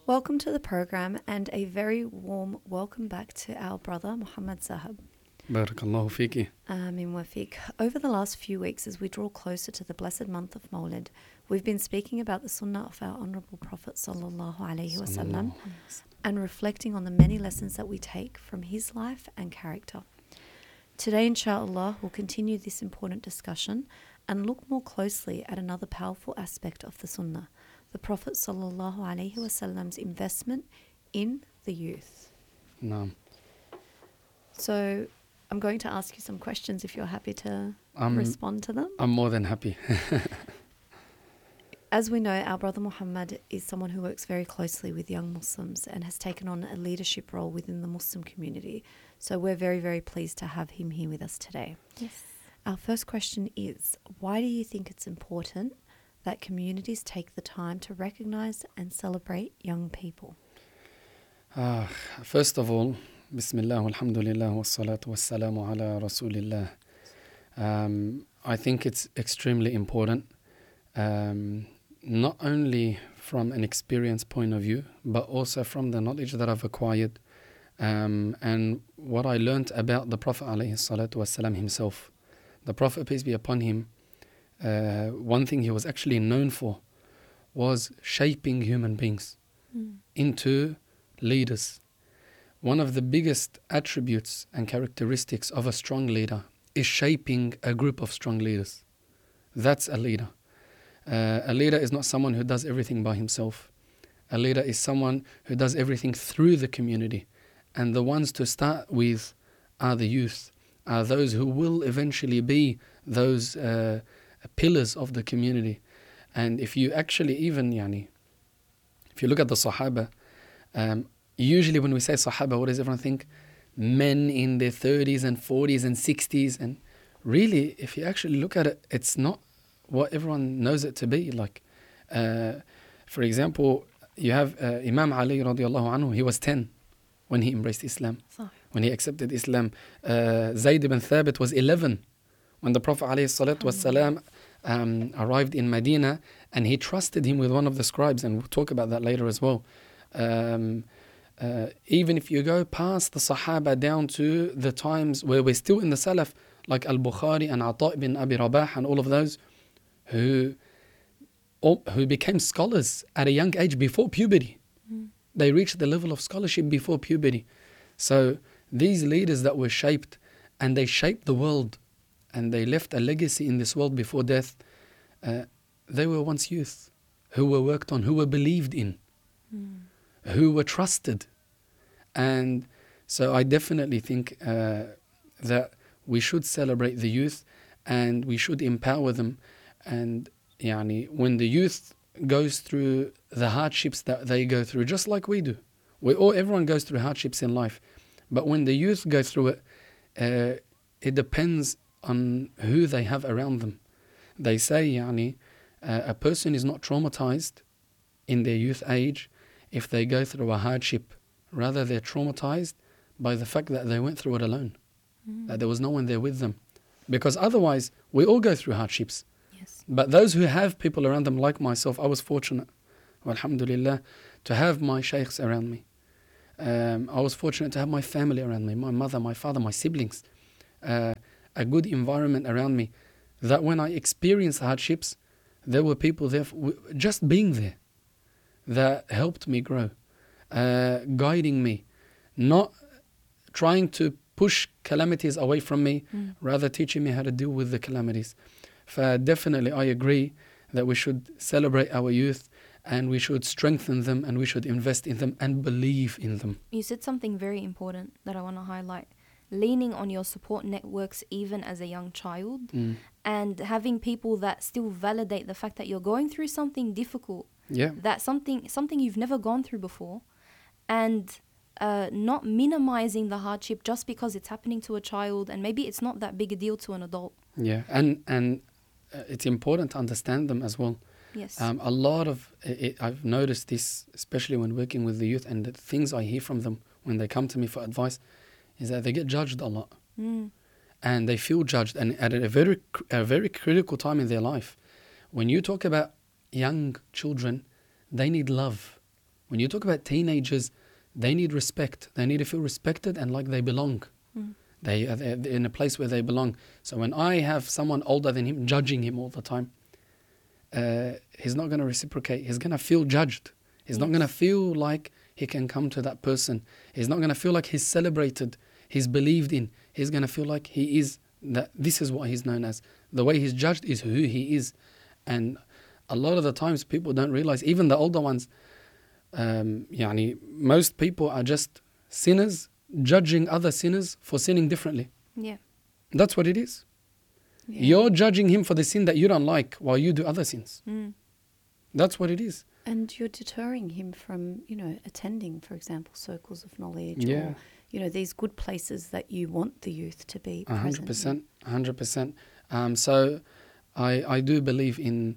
Welcome to the program and a very warm welcome back to our brother Muhammad Zahab. Barakallahu fiki. Amin wa fiq. Over the last few weeks, as we draw closer to the blessed month of Mawlid, we've been speaking about the sunnah of our honourable Prophet sallallahu alaihi wasallam and reflecting on the many lessons that we take from his life and character. Today, inshaAllah, we'll continue this important discussion and look more closely at another powerful aspect of the sunnah, the Prophet sallallahu alaihi wasallam's investment in the youth. No. So I'm going to ask you some questions if you're happy to respond to them. I'm more than happy. As we know, our brother Muhammad is someone who works very closely with young Muslims and has taken on a leadership role within the Muslim community. So we're very, very pleased to have him here with us today. Yes. Our first question is, why do you think it's important that communities take the time to recognize and celebrate young people? First of all, Bismillah, alhamdulillah, wassalatu wassalamu ala rasulillah. I think it's extremely important, not only from an experience point of view, but also from the knowledge that I've acquired and what I learnt about the Prophet alayhi salatu wassalam himself. The Prophet, peace be upon him, one thing he was actually known for was shaping human beings into leaders. One of the biggest attributes and characteristics of a strong leader is shaping a group of strong leaders. That's a leader. A leader is not someone who does everything by himself. A leader is someone who does everything through the community. And the ones to start with are the youth, are those who will eventually be those pillars of the community. And if you actually if you look at the Sahaba, usually when we say Sahaba, what does everyone think? Men in their 30s and 40s and 60s. And really, if you actually look at it, it's not what everyone knows it to be. Like, for example, you have Imam Ali radiallahu anhu, he was 10 when he embraced Islam, when he accepted Islam. Zayd ibn Thabit was 11 when the Prophet ﷺ arrived in Medina, and he trusted him with one of the scribes, and we'll talk about that later as well. Even if you go past the Sahaba down to the times where we're still in the Salaf, like Al-Bukhari and Ata ibn Abi Rabah and all of those who became scholars at a young age before puberty. They reached the level of scholarship before puberty. So these leaders that were shaped, and they shaped the world, and they left a legacy in this world before death, they were once youth who were worked on, who were believed in, who were trusted. And so I definitely think that we should celebrate the youth and we should empower them. And when the youth goes through the hardships that they go through, just like we do, everyone goes through hardships in life, but when the youth go through it, it depends on who they have around them. They say a person is not traumatized in their youth age if they go through a hardship. Rather, they're traumatized by the fact that they went through it alone, that there was no one there with them. Because otherwise, we all go through hardships. Yes. But those who have people around them, like myself, I was fortunate, alhamdulillah, to have my shaykhs around me. I was fortunate to have my family around me, my mother, my father, my siblings, a good environment around me, that when I experienced hardships, there were people there, just being there, that helped me grow, guiding me, not trying to push calamities away from me, rather teaching me how to deal with the calamities. Definitely, I agree that we should celebrate our youth, and we should strengthen them, and we should invest in them and believe in them. You said something very important that I want to highlight. Leaning on your support networks even as a young child, and having people that still validate the fact that you're going through something difficult, that something you've never gone through before, and not minimizing the hardship just because it's happening to a child, and maybe it's not that big a deal to an adult. Yeah, and it's important to understand them as well. Yes. A lot of it, I've noticed this, especially when working with the youth, and the things I hear from them when they come to me for advice, is that they get judged a lot, and they feel judged, and at a very critical time in their life. When you talk about young children, they need love, When you talk about teenagers, they need respect. They need to feel respected and like they belong. They're in a place where they belong. So when I have someone older than him judging him all the time, he's not going to reciprocate. He's going to feel judged. He's not going to feel like he can come to that person. He's not going to feel like he's celebrated, he's believed in. He's going to feel like he is, that this is what he's known as. The way he's judged is who he is. And a lot of the times people don't realize, even the older ones, most people are just sinners judging other sinners for sinning differently. Yeah. That's what it is. Yeah. You're judging him for the sin that you don't like while you do other sins. That's what it is. And you're deterring him from, attending, for example, circles of knowledge Yeah. or, these good places that you want the youth to be present. 100%. So I do believe in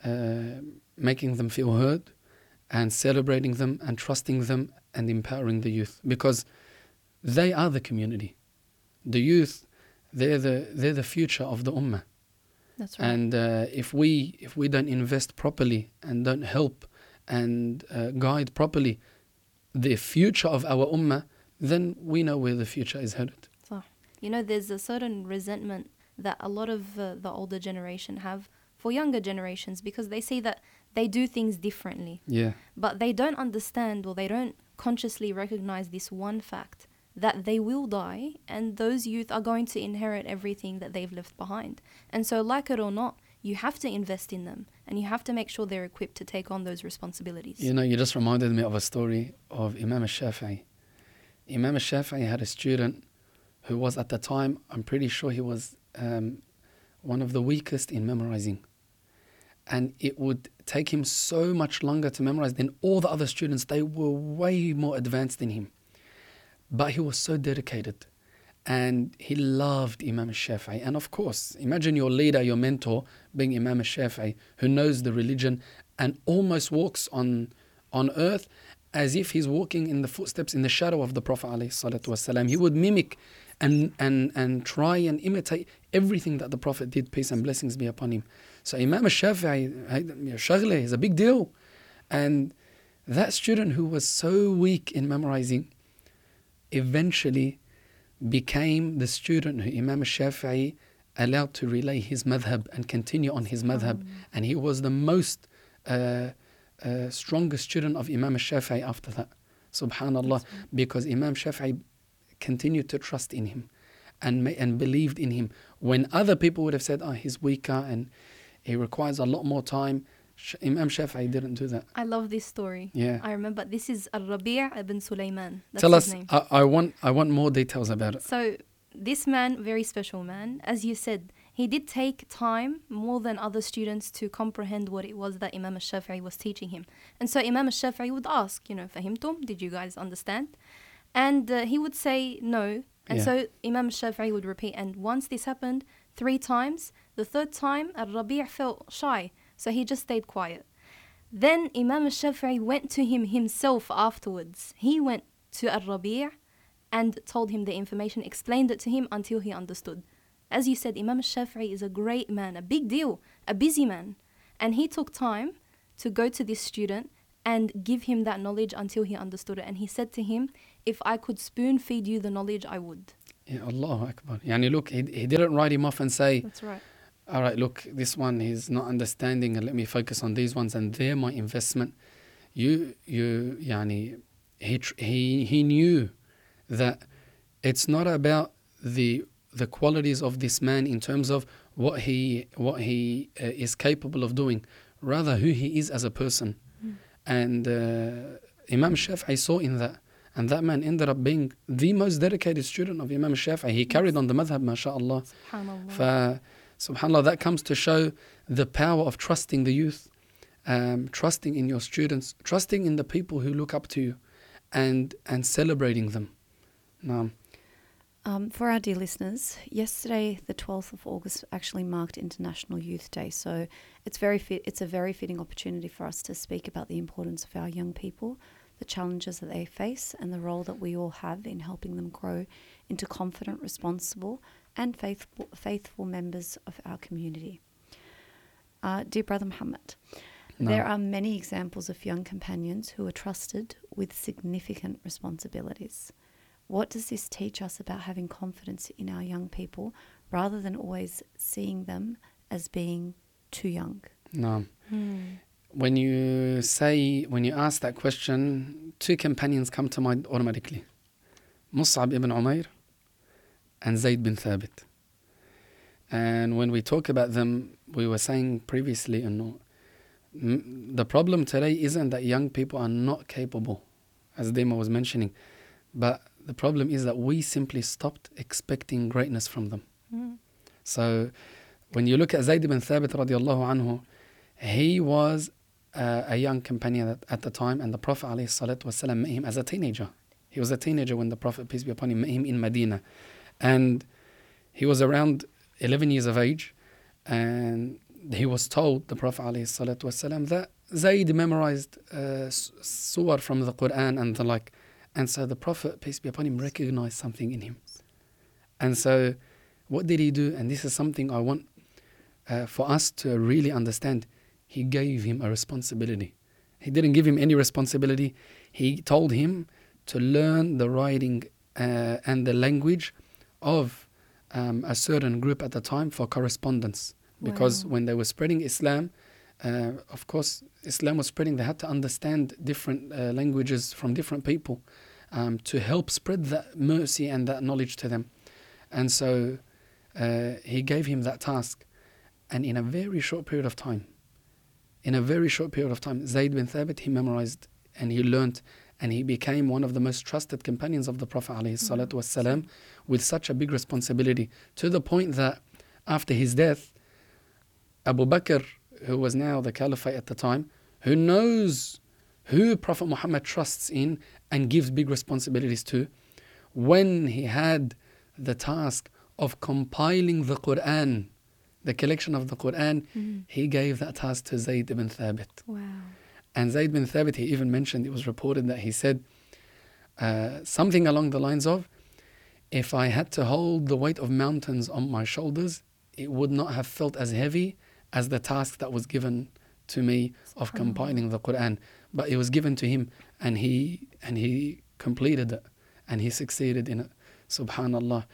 making them feel heard and celebrating them and trusting them and empowering the youth, because they are the community. The youth, they're the future of the ummah. That's right. And if we don't invest properly and don't help and guide properly the future of our ummah, then we know where the future is headed. So, there's a certain resentment that a lot of the older generation have for younger generations, because they see that they do things differently. Yeah. But they don't understand, or they don't consciously recognize this one fact, that they will die and those youth are going to inherit everything that they've left behind. And so, like it or not, you have to invest in them and you have to make sure they're equipped to take on those responsibilities. You just reminded me of a story of Imam al-Shafi'i. Imam al-Shafi'i had a student who was, at the time, I'm pretty sure he was one of the weakest in memorizing. And it would take him so much longer to memorize than all the other students. They were way more advanced than him. But he was so dedicated and he loved Imam al-Shafi'i. And of course, imagine your leader, your mentor, being Imam al-Shafi'i, who knows the religion and almost walks on earth as if he's walking in the footsteps, in the shadow of the Prophet ﷺ. He would mimic and try and imitate everything that the Prophet did, peace and blessings be upon him. So Imam al-Shafi'i, shaghli is a big deal. And that student who was so weak in memorizing eventually became the student who Imam al-Shafi'i allowed to relay his madhab and continue on his madhab. And he was the most strongest student of Imam al-Shafi'i after that. Subhanallah. Because Imam Shafi'i continued to trust in him and believed in him. When other people would have said, he's weaker and he requires a lot more time, Imam Shafi'i didn't do that. I love this story. Yeah. I remember this is Al-Rabi' ibn Sulaiman. That's Tell his us, name. I want more details about it. So this man, very special man, as you said, he did take time more than other students to comprehend what it was that Imam al-Shafi'i was teaching him. And so Imam al-Shafi'i would ask, Fahimtum, did you guys understand? And he would say no. And so Imam al-Shafi'i would repeat. And once this happened 3 times, the 3rd time, Al-Rabi' felt shy. So he just stayed quiet. Then Imam al-Shafi'i went to him himself afterwards. He went to Al-Rabi' and told him the information, explained it to him until he understood. As you said, Imam al-Shafi'i is a great man, a big deal, a busy man. And he took time to go to this student and give him that knowledge until he understood it. And he said to him, if I could spoon feed you the knowledge, I would. Ya Allahu Akbar. Look, he didn't write him off and say, that's right. All right, look, this one he's not understanding and let me focus on these ones and they're my investment. He knew that it's not about the qualities of this man in terms of what he is capable of doing, rather who he is as a person. And Imam Shafi'i saw in that, and that man ended up being the most dedicated student of Imam Shafi'i. He carried on the madhab, mashallah. Subhanallah, that comes to show the power of trusting the youth, trusting in your students, trusting in the people who look up to you, and celebrating them. For our dear listeners, yesterday, the 12th of August, actually marked International Youth Day. So it's a very fitting opportunity for us to speak about the importance of our young people, the challenges that they face, and the role that we all have in helping them grow into confident, responsible, and faithful members of our community. Dear Brother Muhammad, No. There are many examples of young companions who are trusted with significant responsibilities. What does this teach us about having confidence in our young people rather than always seeing them as being too young? No. When you ask that question, two companions come to mind automatically. Mus'ab ibn Umair and Zayd bin Thabit. And when we talk about them, we were saying previously, the problem today isn't that young people are not capable, as Dima was mentioning, but the problem is that we simply stopped expecting greatness from them. So when you look at Zayd bin Thabit radiallahu anhu, he was a young companion at the time, and the Prophet ﷺ met him as a teenager. He was a teenager when the Prophet, peace be upon him, met him in Medina. And he was around 11 years of age, and he was told, the Prophet ﷺ, that Zayd memorized surah from the Quran and the like. And so the Prophet, peace be upon him, recognized something in him. And so what did he do? And this is something I want for us to really understand. He gave him a responsibility. He didn't give him any responsibility. He told him to learn the writing and the language of a certain group at the time for correspondence. Because when they were spreading Islam, of course, Islam was spreading. They had to understand different languages from different people to help spread that mercy and that knowledge to them. And so he gave him that task. And in a very short period of time, Zayd bin Thabit, he memorized and he learnt, and he became one of the most trusted companions of the Prophet ﷺ with such a big responsibility, to the point that after his death, Abu Bakr, who was now the caliphate at the time, who knows who Prophet Muhammad trusts in and gives big responsibilities to, when he had the task of compiling the Quran, the collection of the Quran, he gave that task to Zayd ibn Thabit. Wow. And Zayd bin Thabit, he even mentioned, it was reported that he said something along the lines of, if I had to hold the weight of mountains on my shoulders, it would not have felt as heavy as the task that was given to me of compiling the Quran. But it was given to him, and he completed it, and he succeeded in it. Subhanallah.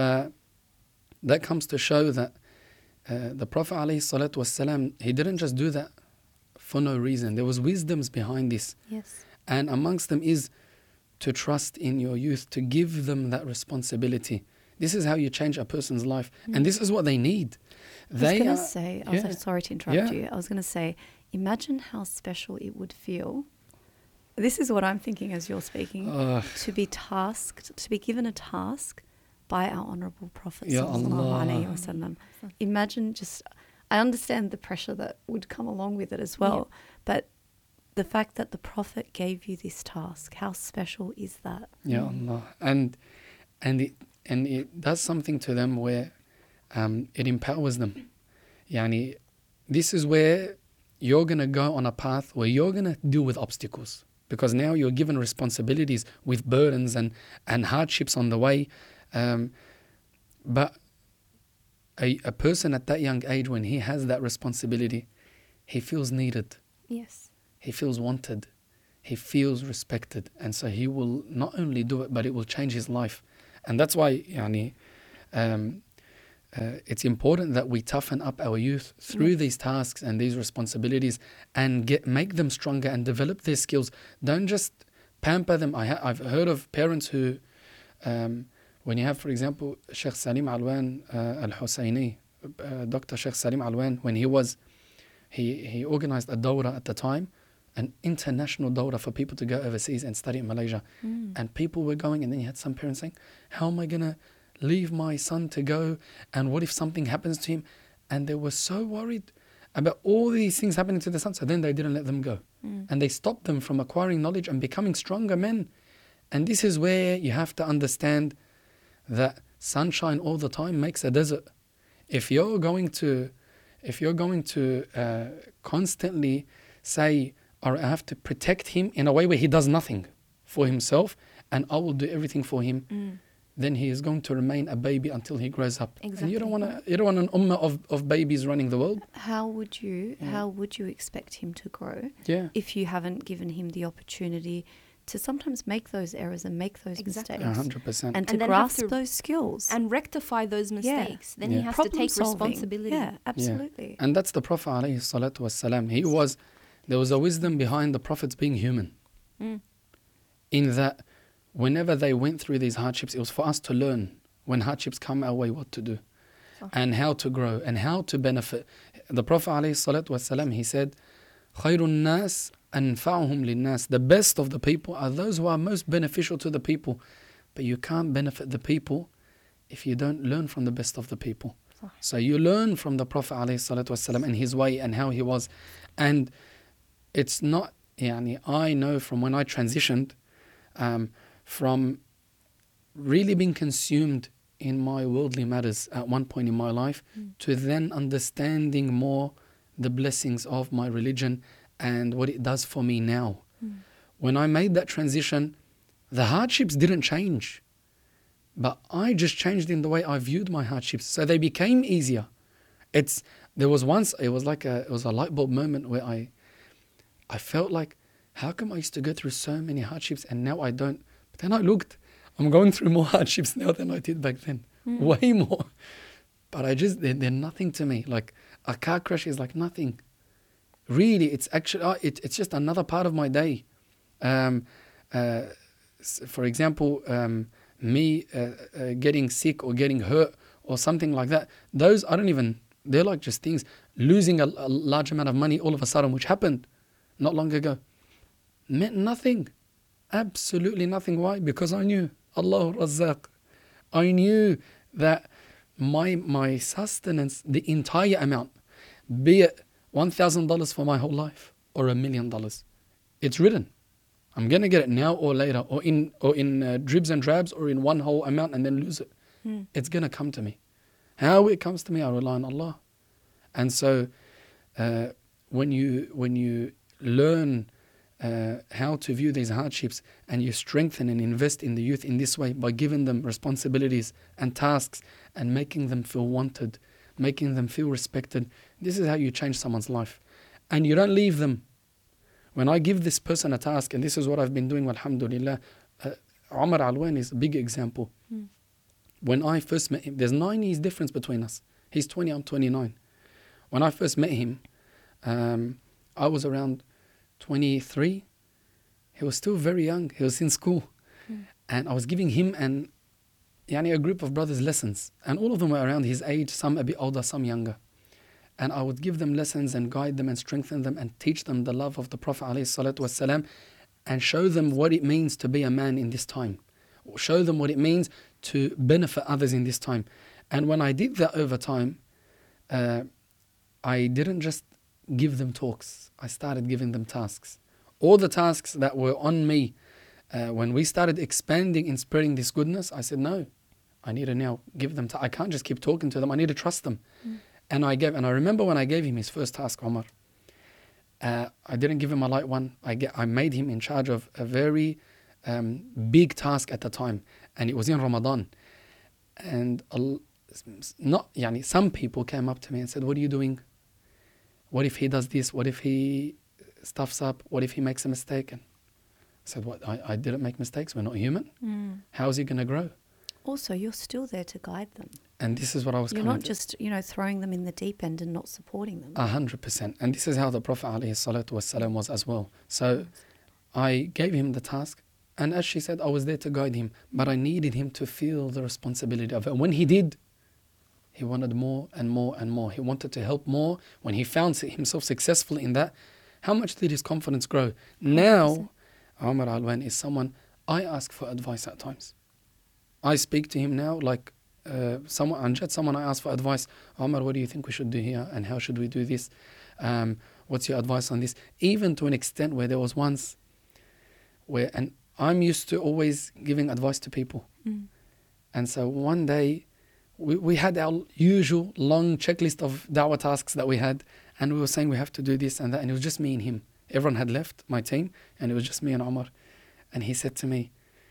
That comes to show that the Prophet ﷺ, he didn't just do that for no reason. There was wisdoms behind this. Yes. And amongst them is to trust in your youth, to give them that responsibility. This is how you change a person's life. And this is what they need. I was sorry to interrupt you. I was going to say, imagine how special it would feel. This is what I'm thinking as you're speaking. To be tasked, to be given a task by our Honourable Prophet Sallallahu Alaihi Wasallam. Imagine I understand the pressure that would come along with it as well, but the fact that the Prophet gave you this task, how special is that? Ya Allah. And it does something to them where it empowers them. Yani, this is where you're going to go on a path where you're going to deal with obstacles, because now you're given responsibilities with burdens and hardships on the way. But a person at that young age, when he has that responsibility, he feels needed. Yes. He feels wanted. He feels respected. And so he will not only do it, but it will change his life. And that's why it's important that we toughen up our youth through these tasks and these responsibilities, and make them stronger and develop their skills. Don't just pamper them. I've heard of parents who, when you have, for example, Sheikh Salim Alwan al-Husayni, Dr. Sheikh Salim Alwan, when he organized a dawrah at the time, an international dawrah for people to go overseas and study in Malaysia. And people were going, and then you had some parents saying, how am I going to leave my son to go? And what if something happens to him? And they were so worried about all these things happening to the son. So then they didn't let them go. And they stopped them from acquiring knowledge and becoming stronger men. And this is where you have to understand that sunshine all the time makes a desert. If you're going to constantly say, or I have to protect him in a way where he does nothing for himself, and I will do everything for him, then he is going to remain a baby until he grows up. Exactly. And you don't want an ummah of babies running the world. How would you expect him to grow if you haven't given him the opportunity to sometimes make those errors and make those mistakes? 100%. And to grasp those skills. And rectify those mistakes. Then he has Problem to take solving. responsibility. Yeah, absolutely. And that's the Prophet alayhi salatu wasalam. There was a wisdom behind the Prophets being human. In that whenever they went through these hardships, it was for us to learn when hardships come our way what to do. And how to grow and how to benefit. The Prophet ﷺ, he said, خَيْرُ النَّاسِ أَنْفَعُهُمْ لِلنَّاسِ. The best of the people are those who are most beneficial to the people. But you can't benefit the people if you don't learn from the best of the people. So you learn from the Prophet ﷺ and his way and how he was. And it's not, I know from when I transitioned from really being consumed in my worldly matters at one point in my life to then understanding more the blessings of my religion and what it does for me now. When I made that transition, the hardships didn't change, but I just changed in the way I viewed my hardships, so they became easier. There was once, it was a light bulb moment where I felt like, how come I used to go through so many hardships and now I don't? But then I looked, I'm going through more hardships now than I did back then. Way more. But they're nothing to me. Like a car crash is like nothing. Really, it's actually, it's just another part of my day. For example, me getting sick or getting hurt or something like that. Those, they're like just things. Losing a large amount of money all of a sudden, which happened not long ago, meant nothing. Absolutely nothing. Why? Because I knew Allah Razzaq. I knew that my sustenance, the entire amount, be it $1,000 for my whole life or $1 million, it's written. I'm gonna get it now or later, or in dribs and drabs, or in one whole amount and then lose it. It's gonna come to me. How it comes to me, I rely on Allah. And so, when you learn how to view these hardships and you strengthen and invest in the youth in this way by giving them responsibilities and tasks and making them feel wanted, making them feel respected, this is how you change someone's life. And you don't leave them. When I give this person a task, and this is what I've been doing, alhamdulillah, Omar Alwan is a big example. When I first met him, there's 9 years difference between us. He's 20, I'm 29. When I first met him, I was around 23. He was still very young. He was in school. And I was giving him and a group of brothers lessons. And all of them were around his age, some a bit older, some younger. And I would give them lessons and guide them and strengthen them and teach them the love of the Prophet ﷺ and show them what it means to be a man in this time. Show them what it means to benefit others in this time. And when I did that over time, I didn't just give them talks. I started giving them tasks. All the tasks that were on me, when we started expanding and spreading this goodness, I said, no, I need to now give them, I can't just keep talking to them. I need to trust them. And I remember when I gave him his first task, Omar, I didn't give him a light one. I made him in charge of a very big task at the time, and it was in Ramadan. And some people came up to me and said, what are you doing? What if he does this? What if he stuffs up? What if he makes a mistake? And I said, what? I didn't make mistakes. We're not human. How is he going to grow? Also, you're still there to guide them. And this is what I was You're not just, throwing them in the deep end and not supporting them. 100%. And this is how the Prophet ﷺ was as well. So I gave him the task. And as she said, I was there to guide him. But I needed him to feel the responsibility of it. And when he did, he wanted more and more and more. He wanted to help more. When he found himself successful in that, how much did his confidence grow? Now, Omar Alwan is someone I ask for advice at times. I speak to him now like someone I ask for advice. Omar, what do you think we should do here? And how should we do this? What's your advice on this? Even to an extent where there was once where, and I'm used to always giving advice to people. And so one day, we had our usual long checklist of da'wah tasks that we had, and we were saying we have to do this and that, and it was just me and him. Everyone had left my team, and it was just me and Omar. And he said to me,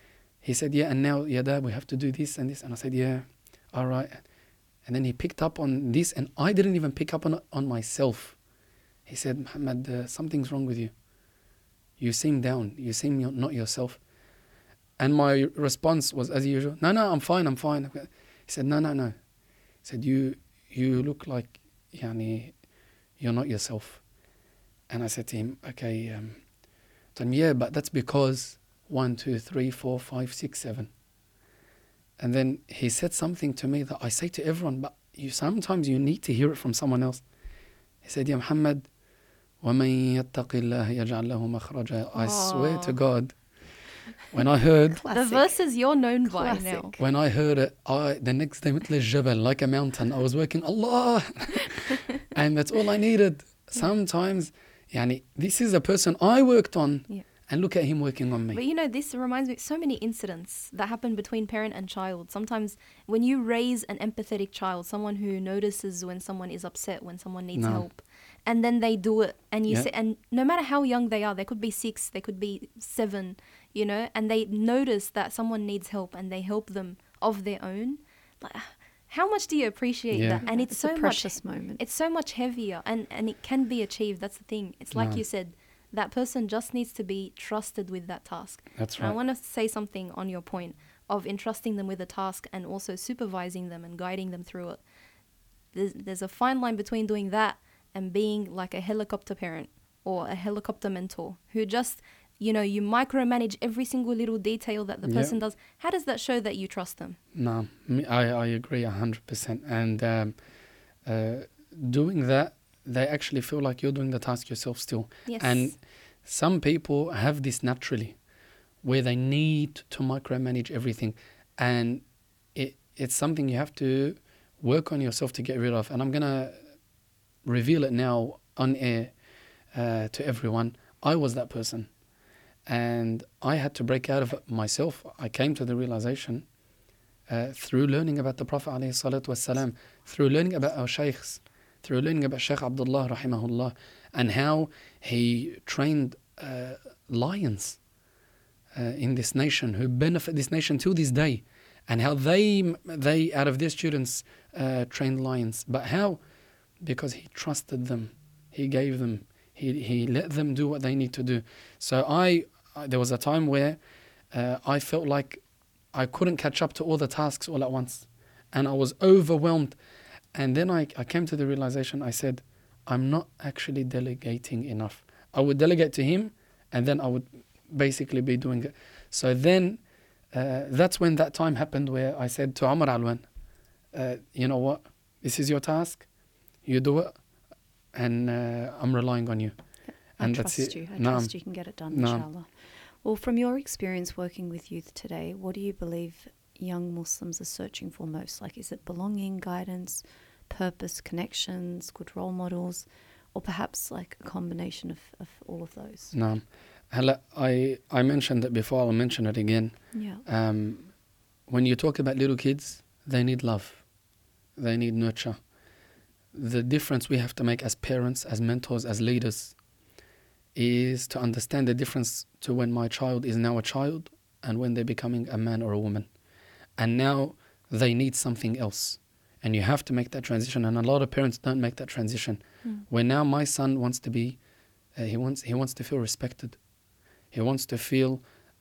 He said, yeah, and now, yeah, Dad, we have to do this and this. And I said, yeah, all right. And then he picked up on this, and I didn't even pick up on myself. He said, Muhammad, something's wrong with you. You seem down. You seem not yourself. And my response was, as usual, no, I'm fine. He said, no. He said, you look like, you're not yourself. And I said to him, okay, yeah, but that's because 1, 2, 3, 4, 5, 6, 7. And then he said something to me that I say to everyone, but sometimes you need to hear it from someone else. He said, Ya Muhammad, وَمَن يَتَّقِ اللَّهِ يَجْعَلْ لَهُ مَخْرَجًا. I swear to God, when I heard... The verses you're known by now. When I heard it, the next day, مثل الجبل, like a mountain, I was working, Allah! And that's all I needed. Sometimes, this is a person I worked on. Yeah. And look at him working on me. But this reminds me of so many incidents that happen between parent and child. Sometimes when you raise an empathetic child, someone who notices when someone is upset, when someone needs help, and then they do it, and you say, and no matter how young they are, they could be 6, they could be 7, and they notice that someone needs help and they help them of their own. Like, how much do you appreciate that? And it's so a precious moment. It's so much heavier, and it can be achieved. That's the thing. It's like you said. That person just needs to be trusted with that task. That's right. And I want to say something on your point of entrusting them with a task and also supervising them and guiding them through it. There's a fine line between doing that and being like a helicopter parent or a helicopter mentor who just, you micromanage every single little detail that the person does. How does that show that you trust them? No, I agree 100%. And doing that, they actually feel like you're doing the task yourself still. Yes. And some people have this naturally, where they need to micromanage everything. And it's something you have to work on yourself to get rid of. And I'm going to reveal it now on air to everyone. I was that person. And I had to break out of it myself. I came to the realization through learning about the Prophet ﷺ, through learning about our shaykhs, through learning about Shaykh Abdullah rahimahullah, and how he trained lions in this nation who benefit this nation till this day, and how they out of their students trained lions. But how? Because he trusted them, he gave them, he let them do what they need to do. So there was a time where I felt like I couldn't catch up to all the tasks all at once, and I was overwhelmed. And then I came to the realization, I said, I'm not actually delegating enough. I would delegate to him, and then I would basically be doing it. So then, that's when that time happened where I said to Umar Alwan, you know what, this is your task, you do it, and I'm relying on you. I trust you can get it done, inshallah. Well, from your experience working with youth today, what do you believe young Muslims are searching for most? Like, is it belonging, guidance, purpose, connections, good role models, or perhaps like a combination of all of those? No. I mentioned it before, I'll mention it again. Yeah. When you talk about little kids, they need love. They need nurture. The difference we have to make as parents, as mentors, as leaders, is to understand the difference to when my child is now a child and when they're becoming a man or a woman. And now they need something else. And you have to make that transition. And a lot of parents don't make that transition. Where now my son wants to be, he wants to feel respected. He wants to feel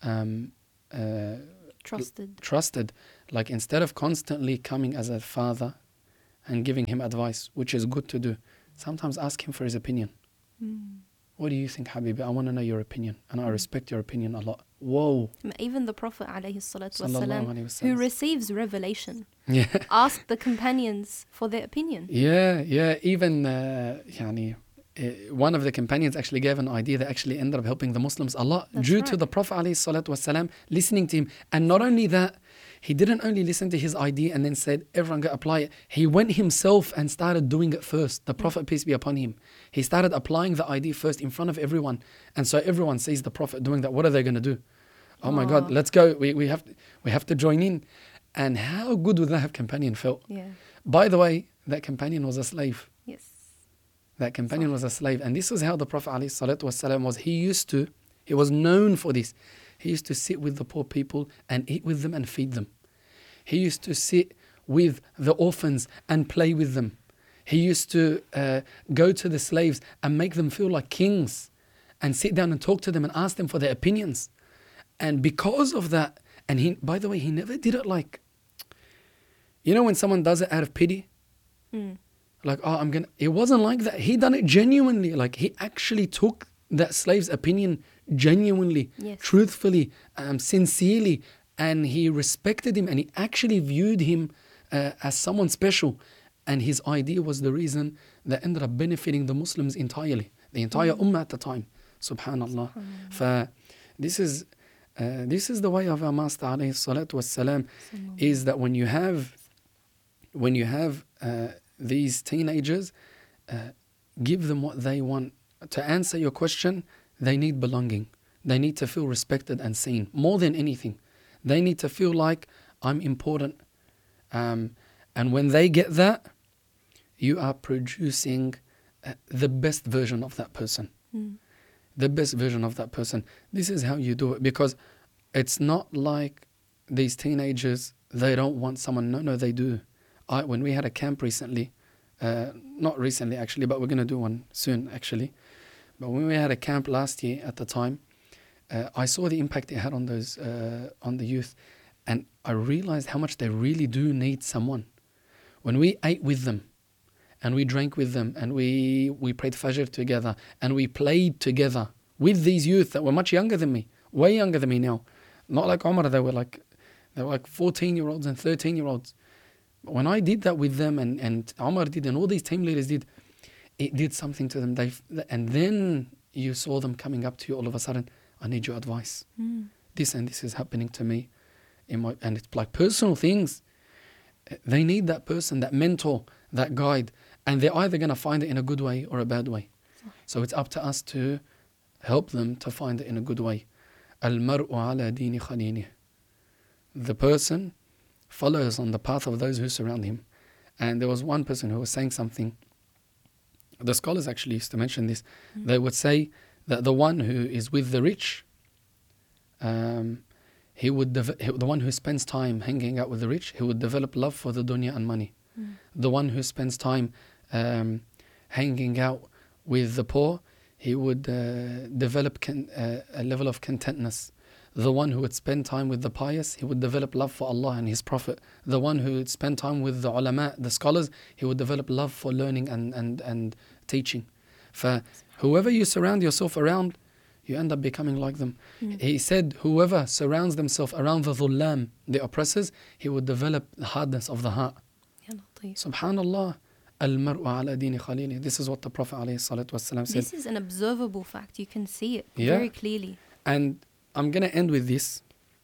trusted. Like, instead of constantly coming as a father and giving him advice, which is good to do, sometimes ask him for his opinion. What do you think, Habibi? I want to know your opinion. And I respect your opinion a lot. Whoa. Even the Prophet ﷺ, who receives revelation, Yeah. asked the companions for their opinion. Yeah. Even one of the companions actually gave an idea that actually ended up helping the Muslims a lot. That's due right. to the Prophet ﷺ listening to him. And not only that, he didn't only listen to his idea and then said, everyone go apply it. He went himself and started doing it first. The Prophet, peace be upon him. He started applying the idea first in front of everyone. And so everyone sees the Prophet doing that. What are they going to do? Oh my God, let's go. We have to join in. And how good would that have companion felt? Yeah. By the way, that companion was a slave. Yes. That companion was a slave. And this is how the Prophet ﷺ was. He was known for this. He used to sit with the poor people and eat with them and feed them. He used to sit with the orphans and play with them. He used to go to the slaves and make them feel like kings and sit down and talk to them and ask them for their opinions. And because of that, and he, by the way, he never did it like, when someone does it out of pity, like, it wasn't like that. He done it genuinely. Like, he actually took that slave's opinion genuinely, Yes. truthfully, sincerely, and he respected him and he actually viewed him as someone special. And his idea was the reason that ended up benefiting the Muslims entirely, the entire ummah at the time. Subhanallah. This is the way of our Master alayhi salatu wassalam, is that when you have these teenagers, give them what they want. To answer your question, they need belonging. They need to feel respected and seen more than anything. They need to feel like I'm important. And when they get that, you are producing the best version of that person. The best version of that person. This is how you do it, because it's not like these teenagers, they don't want someone. No, they do. When we had a camp recently, not recently actually, but we're going to do one soon actually. But when we had a camp last year at the time, I saw the impact it had on those, on the youth, and I realized how much they really do need someone. When we ate with them, and we drank with them, and we prayed Fajr together, and we played together with these youth that were much younger than me, way younger than me now. Not like Omar, they were like 14-year-olds and 13-year-olds. When I did that with them, and Omar did, and all these team leaders did, it did something to them. And then you saw them coming up to you all of a sudden, I need your advice. This and this is happening to me. And it's like personal things. They need that person, that mentor, that guide. And they're either going to find it in a good way or a bad way. So it's up to us to help them to find it in a good way. Al-mar'u ala dini khalilih. The person follows on the path of those who surround him. And there was one person who was saying something. The scholars actually used to mention this. They would say that the one who is with the rich, the one who spends time hanging out with the rich, he would develop love for the dunya and money. The one who spends time hanging out with the poor, he would develop a level of contentness. The one who would spend time with the pious, he would develop love for Allah and His Prophet. The one who would spend time with the ulama, the scholars, he would develop love for learning and teaching. For whoever you surround yourself around, you end up becoming like them. He said, whoever surrounds themselves around the dhullam, the oppressors, he would develop the hardness of the heart. Subhanallah. Al-mar'u ala dini khalilih. This is what the Prophet ﷺ said. This is an observable fact. You can see it very clearly. And I'm going to end with this,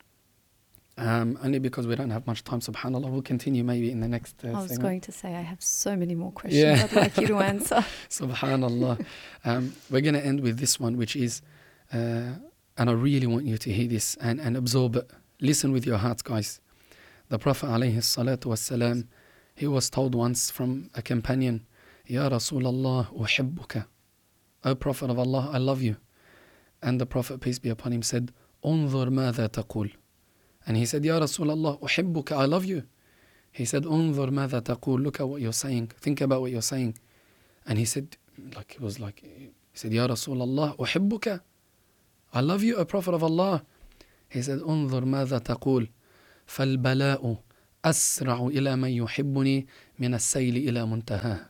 only because we don't have much time. Subhanallah, we'll continue maybe in the next I was segment. going to say, I have so many more questions I'd like you to answer. Subhanallah. We're going to end with this one, which is, and I really want you to hear this and absorb it. Listen with your hearts, guys. The Prophet ﷺ, he was told once from a companion, Ya Rasulallah, uhibbuka. O Prophet of Allah, I love you. And the Prophet, peace be upon him, said, Unzur ماذا تقول. And he said, Ya Rasulallah, uhibbuka, I love you. He said, Unzur ماذا تقول. Look at what you're saying. Think about what you're saying. And he said, he said, Ya Rasulallah, uhibbuka. I love you, O Prophet of Allah. He said, Unzur ماذا تقول. فالبلاء أسرع إلى من يحبني من السيل إلى منتهاه.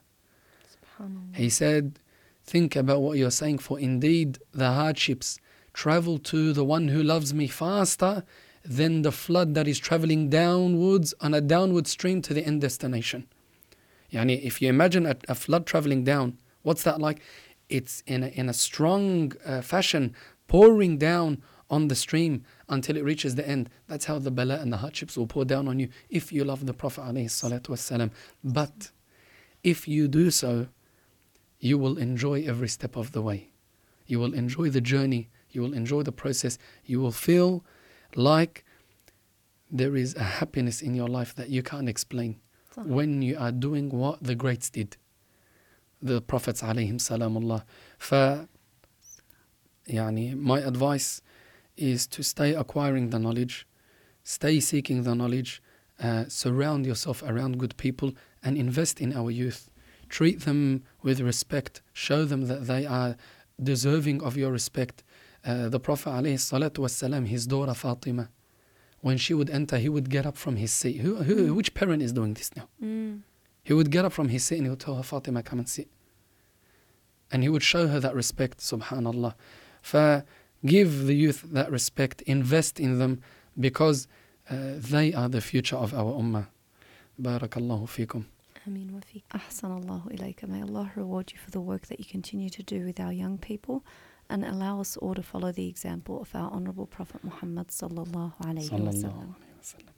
He said, think about what you're saying, for indeed the hardships travel to the one who loves me faster than the flood that is traveling downwards on a downward stream to the end destination. Yani, if you imagine a flood traveling down, what's that like? It's in a strong fashion pouring down on the stream until it reaches the end. That's how the bala and the hardships will pour down on you if you love the Prophet ﷺ. But if you do so, you will enjoy every step of the way. You will enjoy the journey. You will enjoy the process. You will feel like there is a happiness in your life that you can't explain when you are doing what the greats did. The Prophets alayhim salamullah. My advice is to stay acquiring the knowledge, stay seeking the knowledge, surround yourself around good people, and invest in our youth. Treat them with respect. Show them that they are deserving of your respect. The Prophet ﷺ, his daughter Fatima, when she would enter, he would get up from his seat. Which parent is doing this now? He would get up from his seat and he would tell her, Fatima, come and sit. And he would show her that respect, subhanallah. Give the youth that respect, invest in them, because they are the future of our ummah. Barakallahu feekum. Ameen wa feek. Ahsanallahu ilayka. May Allah reward you for the work that you continue to do with our young people, and allow us all to follow the example of our Honourable Prophet Muhammad sallallahu alayhi wa sallam.